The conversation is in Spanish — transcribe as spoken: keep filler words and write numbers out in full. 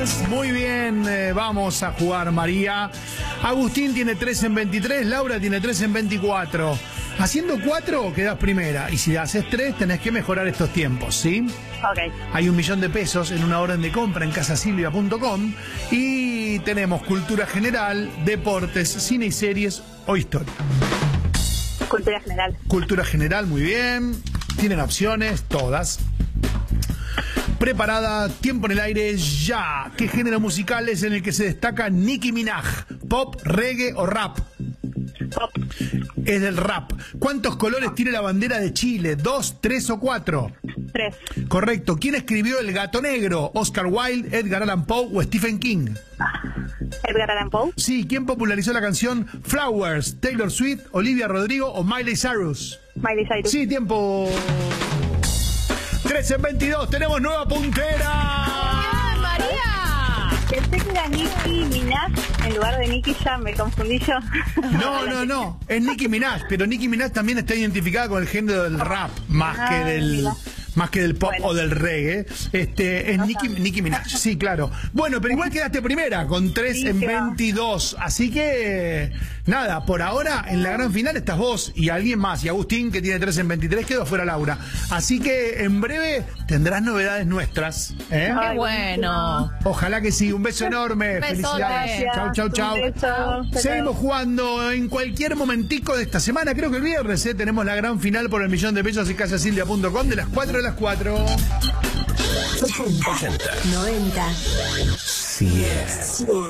Muy bien, eh, vamos a jugar, María. Agustín tiene tres en veintitrés, Laura tiene tres en veinticuatro. Haciendo cuatro quedas primera, y si haces tres tenés que mejorar estos tiempos, ¿sí? Ok. Hay un millón de pesos en una orden de compra en casa silvia punto com y tenemos cultura general, deportes, cine y series o historia. Cultura general. Cultura general, muy bien. Tienen opciones, todas. Preparada, tiempo en el aire, ya. ¿Qué género musical es en el que se destaca Nicki Minaj? ¿Pop, reggae o rap? Pop. Es del rap. ¿Cuántos colores tiene la bandera de Chile? ¿Dos, tres o cuatro? Tres. Correcto. ¿Quién escribió El Gato Negro? ¿Oscar Wilde, Edgar Allan Poe o Stephen King? Edgar Allan Poe. Sí. ¿Quién popularizó la canción Flowers? ¿Taylor Swift, Olivia Rodrigo o Miley Cyrus? Miley Cyrus. Sí, tiempo. tres en veintidós, tenemos nueva puntera. ¡María! Pensé que era Nicki Minaj en lugar de Nicki Jam, me confundí yo. No, no, no, es Nicki Minaj, pero Nicki Minaj también está identificada con el género del rap, más Ah, que del... mira. Más que del pop Bueno. o del reggae. Este, es Nicki, Nicki Minaj. Sí, claro. Bueno, pero igual quedaste primera con tres Sí, en sí va. veintidós. Así que, nada, por ahora en la gran final estás vos y alguien más. Y Agustín, que tiene tres en veintitrés, quedó fuera Laura. Así que en breve tendrás novedades nuestras. ¿eh? ¡Qué bueno! Ojalá que sí. Un beso enorme. Besote. Felicidades. Chau, chau, chau. Un beso. Seguimos jugando en cualquier momentico de esta semana, creo que el viernes, ¿eh? Tenemos la gran final por el millón de pesos en casa silvia punto com de las cuatro de las cuatro. ochenta, noventa, cien.